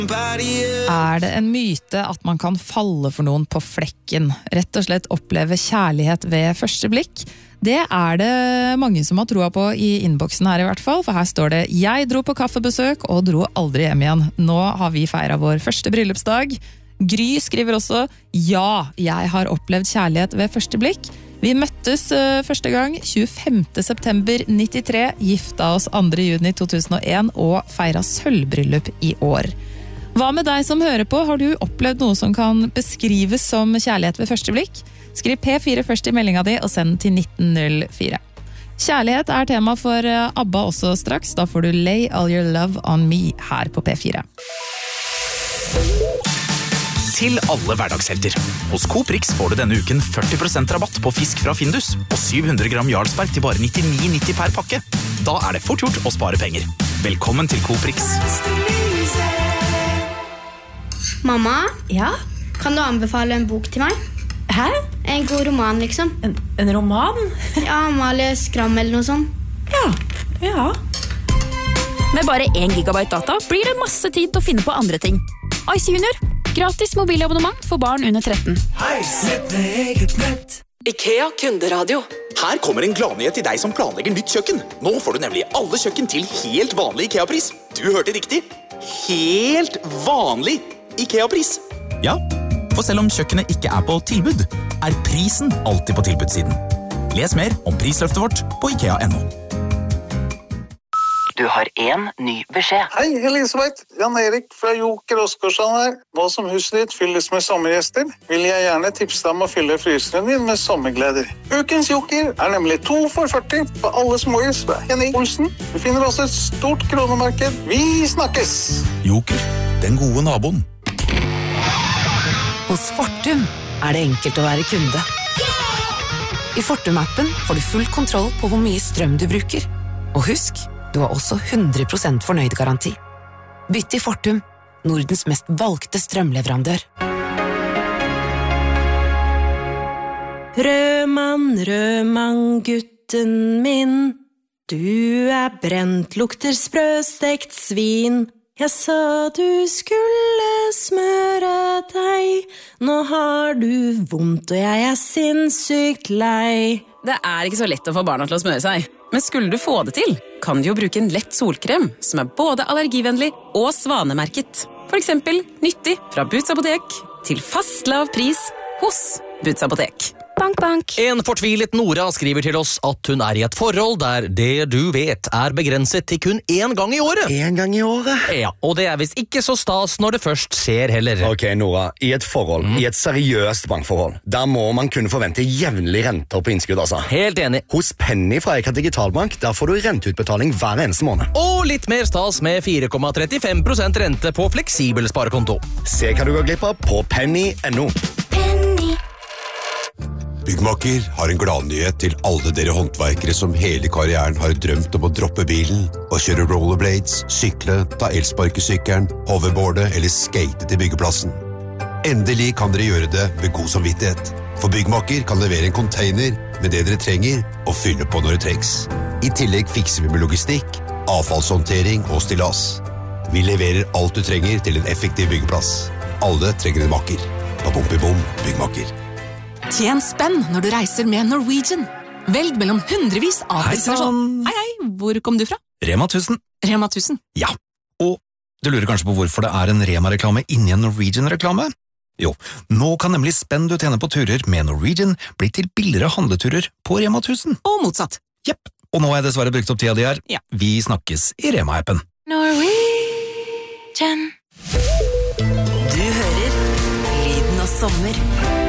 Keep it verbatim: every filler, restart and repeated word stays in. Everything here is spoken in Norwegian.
Er det en myte at man kan falle for noen på flekken? Rett og slett oppleve kjærlighet ved første blikk? Det er det mange som har troa på i innboksen her i hvert fall, for her står det «Jeg dro på kaffebesøk og dro aldri hjem igjen. Nå har vi feiret vår første bryllupsdag». Gry skriver også «Ja, jeg har opplevd kjærlighet ved første blikk. Vi møttes uh, første gang tjuefemte september nittitre, gifta oss andre juni to tusen og en og feiret sølvbryllup i år». Hva med deg som hører på? Har du opplevd noe som kan beskrives som kjærlighet ved første blikk? Skriv P fire først i meldinga di og send til nitten null fire. Kjærlighet er tema for ABBA også straks. Da får du Lay All Your Love On Me her på P fire. Til alle hverdagshelter. Hos Coop Rix får du denne uken førti prosent rabatt på fisk fra Findus og syv hundre gram Jarlsberg til bare nittini nitti per pakke. Da er det fort gjort å spare penger. Velkommen til Coop Rix. Mamma? Ja? Kan du anbefale en bok til meg? Hæ? En god roman, liksom. En, en roman? Ja, Amalie Skram eller noe sånt. Ja, ja. Med bare en gigabyte data blir det masse tid til å finne på andre ting. Ice Junior. Gratis mobilabonnement for barn under tretten. Hei, sett med eget nett. IKEA kunderadio. Her kommer en gladnyhet til deg som planlegger nytt kjøkken. Nå får du nemlig alle kjøkken til helt vanlig IKEA-pris. Du hørte riktig. Helt vanlig IKEA-pris. Ja, for selv om kjøkkenet ikke er på tilbud, er prisen alltid på tilbudssiden. Les mer om prisløftet vårt på IKEA punktum no. Du har en ny beskjed. Hei, Elisabeth. Jan Erik fra Joker Oskarsson her. Nå som huset ditt fylles med sommergjester, vil jeg gjerne tipse deg om å fylle fryseren din med sommergleder. Ukens Joker er nemlig to for førti på alle småhus fra Henning Olsen. Du finner også et stort kronemarked. Vi snakkes! Joker, den gode naboen. Hos Fortum er det enkelt å være kunde. I Fortum-appen får du full kontroll på hvor mye strøm du bruker. Og husk, du har også hundre prosent fornøyd garanti. Bytt til Fortum, Nordens mest valgte strømleverandør. Rødmann, rødmann, gutten min. Du er brent, lukter sprøstekt svin. Jeg sa du skulle smøre deg. Nå har du vondt, og jeg er sinnssykt lei. Det er ikke så lett å få barna til å smøre seg. Men skulle du få det til, kan du jo bruke en lett solkrem som er både allergivennlig og svanemerket. For eksempel nyttig fra Boots Apotek til fast lav pris hos Boots Apotek. Bank, bank. En fortvilet Nora skriver til oss at hun er i et forhold der det du vet er begrenset til kun én gang i året. En gang i året? Ja, og det er visst ikke så stas når det først skjer heller. Ok, Nora, i et forhold, mm. i et seriøst bankforhold, der må man kunne forvente jevnlig renter på innskudd, altså. Helt enig. Hos Penny fra Eika Digitalbank, der får du renteutbetaling hver eneste måned. Og litt mer stas med fire komma trettifem prosent rente på fleksibel sparekonto. Se hva du går glipp av på penny punktum no. Byggmakker har en gladnyhet til alle dere håndverkere som hele karrieren har drømt om å droppe bilen og kjøre rollerblades, sykle, ta elsparkesykkelen, hoverboarde eller skate til byggeplassen. Endelig kan dere gjøre det med god samvittighet, for Byggmakker kan levere en container med det dere trenger og fylle på når det trengs. I tillegg fikser vi med logistikk, avfallshåndtering og stillas. Vi leverer alt du trenger til en effektiv byggeplass. Alle trenger en makker. Bom, Byggmakker. Tjen spenn når du reiser med Norwegian. Velg mellom hundrevis av Hei, destinasjoner. Hei, hei, hvor kom du fra? Rema tusen. Rema tusen? Ja, og du lurer kanskje på hvorfor det er en Rema-reklame inni en Norwegian-reklame? Jo, nå kan nemlig spenn du tjener på turer med Norwegian bli til billigere handleturer på Rema tusen. Og motsatt. Jepp, og nå har jeg dessverre brukt opp tida di her. Ja. Vi snakkes i Rema-appen. Norwegian. Du hører lyden av sommer.